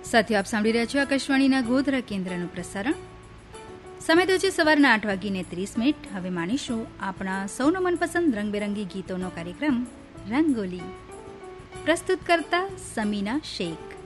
સાથીઓ, આપ સાંભળી રહ્યા છો આકાશવાણીના ગોધરા કેન્દ્રનું પ્રસારણ. સમય તો છે સવારના 8:30. હવે માણીશું આપણા સૌનો મનપસંદ રંગબેરંગી ગીતોનો કાર્યક્રમ રંગોલી. પ્રસ્તુત કરતા સમીના શેખ.